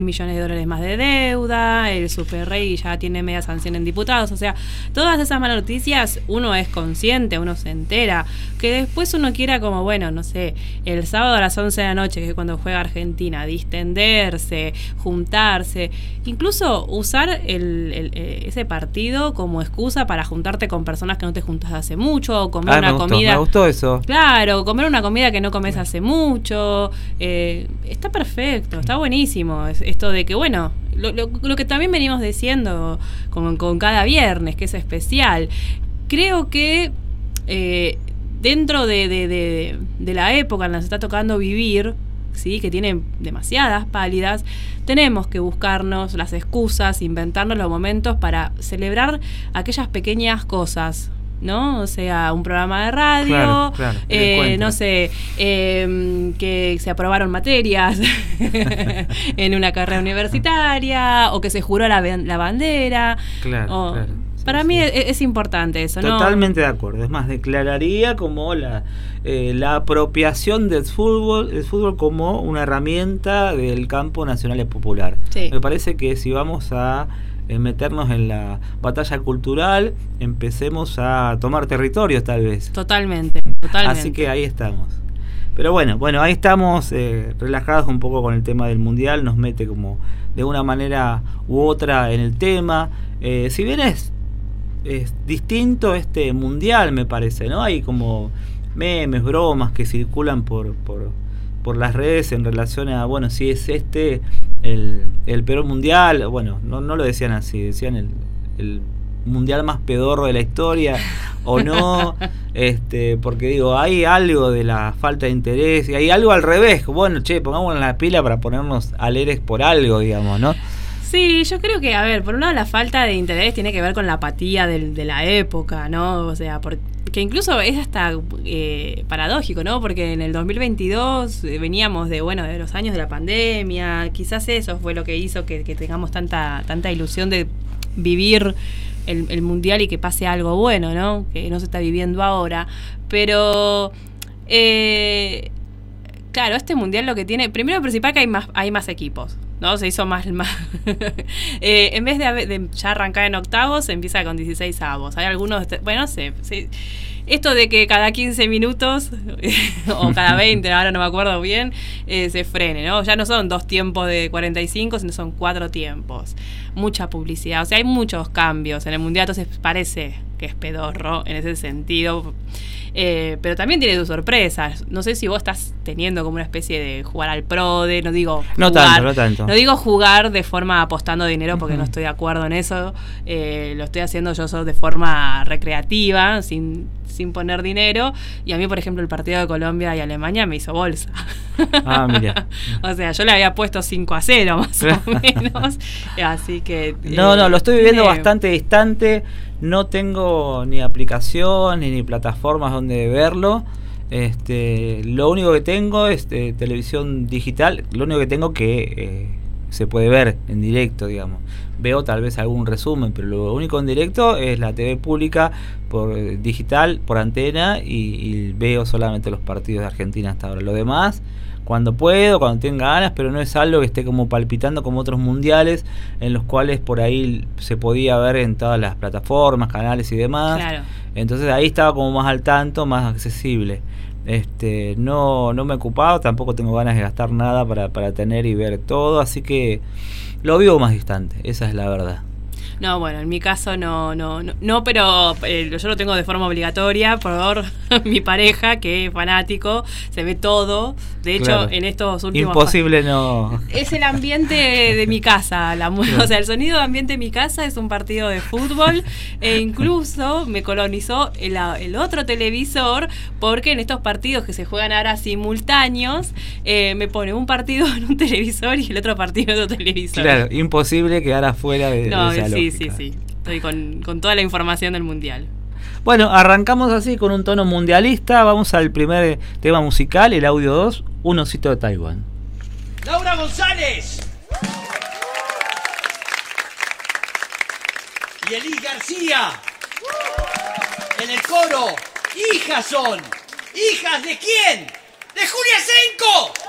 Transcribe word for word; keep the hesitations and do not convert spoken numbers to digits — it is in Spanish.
millones de dólares más de deuda, el Superrey ya tiene media sanción en diputados, o sea, todas esas malas noticias uno es consciente, uno se entera, que después uno quiera como, bueno, no sé, el sábado a las once de la noche, que es cuando juega Argentina, distenderse, juntarse, incluso usar el, el, ese partido como excusa para juntarte con personas que no te juntas hace mucho, o comer ah, una me gustó, comida... Me gustó eso. Claro, comer una comida que no comes hace mucho, eh, está perfecto, está buenísimo. Es, esto de que, bueno, lo, lo, lo que también venimos diciendo con, con cada viernes, que es especial, creo que eh, dentro de, de, de, de la época en la que se está tocando vivir, ¿sí? Que tiene demasiadas pálidas, tenemos que buscarnos las excusas, inventarnos los momentos para celebrar aquellas pequeñas cosas, ¿no? O sea, un programa de radio, claro, claro, eh, no sé, eh, que se aprobaron materias en una carrera universitaria, o que se juró la, la bandera. Claro, o, claro. Sí, para sí. mí es, es importante eso, ¿no? Totalmente de acuerdo. Es más, declararía como la, eh, la apropiación del fútbol, el fútbol como una herramienta del campo nacional y popular. Sí. Me parece que si vamos a meternos en la batalla cultural, empecemos a tomar territorios tal vez. Totalmente, totalmente. Así que ahí estamos. Pero bueno, bueno, ahí estamos eh, relajados un poco con el tema del mundial, nos mete como de una manera u otra en el tema. Eh, si bien es, es distinto este mundial, me parece, ¿no? Hay como memes, bromas que circulan por, por, por las redes en relación a, bueno, si es este el, el peor mundial, bueno, no, no lo decían así, decían el, el mundial más pedorro de la historia o no, este, porque digo, hay algo de la falta de interés y hay algo al revés, bueno, che, pongámonos en la pila para ponernos alegres por algo, digamos, ¿no? Sí, yo creo que, a ver, por un lado la falta de interés tiene que ver con la apatía del, de la época, ¿no? O sea, porque incluso es hasta eh, paradójico, ¿no? Porque en el dos mil veintidós eh, veníamos de, bueno, de los años de la pandemia, quizás eso fue lo que hizo que, que tengamos tanta, tanta ilusión de vivir el, el mundial y que pase algo bueno, ¿no? Que no se está viviendo ahora, pero... Eh, claro, este mundial lo que tiene, primero principal que hay más, hay más equipos, ¿no? Se hizo más, más eh, en vez de, de ya arrancar en octavos, se empieza con dieciséis avos. Hay algunos, bueno, no sé, sí, esto de que cada quince minutos o cada veinte, ahora no me acuerdo bien, eh, se frene, ¿no? Ya no son dos tiempos de cuarenta y cinco, sino son cuatro tiempos. Mucha publicidad, o sea, hay muchos cambios en el mundial, entonces parece que es pedorro en ese sentido. Eh, pero también tiene sus sorpresas. No sé si vos estás teniendo como una especie de jugar al PRODE, no digo jugar, no tanto, no tanto. No digo jugar de forma apostando dinero porque uh-huh. no estoy de acuerdo en eso. Eh, lo estoy haciendo yo solo de forma recreativa, sin, sin poner dinero. Y a mí, por ejemplo, el partido de Colombia y Alemania me hizo bolsa. Ah, mira. O sea, yo le había puesto cinco a cero más o menos. Así que... No, eh, no, lo estoy viviendo eh, bastante distante. No tengo ni aplicación ni, ni plataformas donde verlo. Este, lo único que tengo es eh, televisión digital. Lo único que tengo que eh, se puede ver en directo, digamos. Veo tal vez algún resumen, pero lo único en directo es la T V pública por eh, digital, por antena, y, y veo solamente los partidos de Argentina hasta ahora. Lo demás, cuando puedo, cuando tenga ganas, pero no es algo que esté como palpitando como otros mundiales en los cuales por ahí se podía ver en todas las plataformas, canales y demás. Claro. Entonces ahí estaba como más al tanto, más accesible. Este, no, no me he ocupado, tampoco tengo ganas de gastar nada para, para tener y ver todo, así que lo vivo más distante, esa es la verdad. No, bueno, en mi caso no, no, no, no pero eh, yo lo tengo de forma obligatoria por mi pareja, que es fanático, se ve todo. De hecho, claro, en estos últimos... Imposible no... Es el ambiente de, de mi casa, la, claro. O sea, el sonido de ambiente de mi casa es un partido de fútbol, e incluso me colonizó el, el otro televisor, porque en estos partidos que se juegan ahora simultáneos, eh, me pone un partido en un televisor y el otro partido en otro televisor. Claro, imposible quedar afuera de, no, de esa sí, lógica. Sí, sí, estoy con, con toda la información del mundial. Bueno, arrancamos así con un tono mundialista. Vamos al primer tema musical, el audio dos, Un osito de Taiwán. ¡Laura González! Y Elis García. En el coro. ¡Hijas son! ¿Hijas de quién? ¡De Julia Senco!